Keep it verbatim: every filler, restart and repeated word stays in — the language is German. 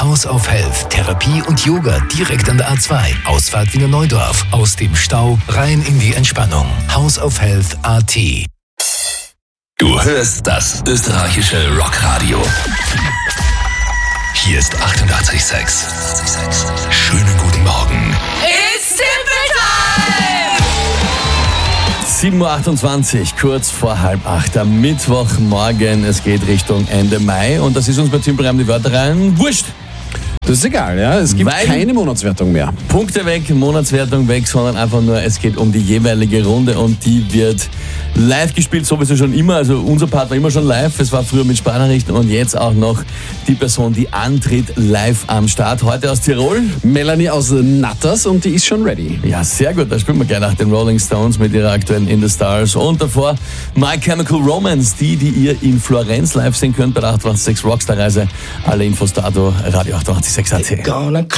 House of Health, Therapie und Yoga direkt an der A zwei. Ausfahrt Wiener Neudorf. Aus dem Stau rein in die Entspannung. House of Health Punkt A T. Du hörst das österreichische Rockradio. Hier ist achtundachtzig Komma sechs. Schönen guten Morgen. It's Simple Time! sieben Uhr achtundzwanzig, kurz vor halb acht am Mittwochmorgen. Es geht Richtung Ende Mai und das ist uns bei Simple Time die Wörter rein. Wurscht! Das ist egal, ja. Es gibt Weil keine Monatswertung mehr. Punkte weg, Monatswertung weg, sondern einfach nur, es geht um die jeweilige Runde und die wird live gespielt, sowieso schon immer. Also unser Part war immer schon live. Es war früher mit Sprachnachrichten und jetzt auch noch die Person, die antritt, live am Start. Heute aus Tirol. Melanie aus Natters und die ist schon ready. Ja, sehr gut. Da spielen wir gleich nach den Rolling Stones mit ihrer aktuellen In the Stars. Und davor My Chemical Romance, die, die ihr in Florenz live sehen könnt bei der achtundachtzig Komma sechs Rockstar-Reise. Alle Infos dato, Radio achtundachtzig Komma sechs A T.